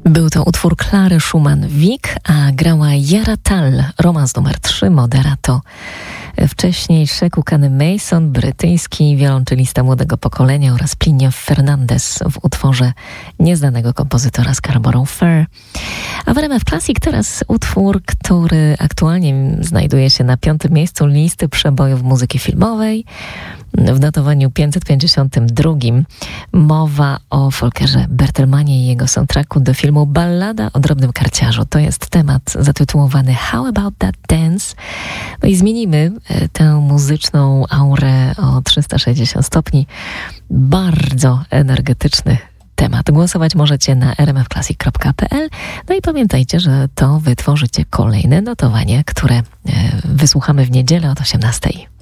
Był to utwór Klary Schumann-Wick, a grała Jara Tal, romans numer 3, Moderato. Wcześniej Sheku Mason, brytyjski wiolonczelista młodego pokolenia, oraz Plinio Fernandez w utworze nieznanego kompozytora Scarborough Fair. A w RMF Classic teraz utwór, który aktualnie znajduje się na 5. miejscu listy przebojów muzyki filmowej. W notowaniu 552 mowa o Volkerze Bertelmanie i jego soundtracku do filmu Ballada o drobnym karciarzu. To jest temat zatytułowany How About That Dance? No i zmienimy tę muzyczną aurę o 360 stopni. Bardzo energetyczny temat. Głosować możecie na rmfclassic.pl. No i pamiętajcie, że to wy tworzycie kolejne notowanie, które wysłuchamy w niedzielę od 18:00.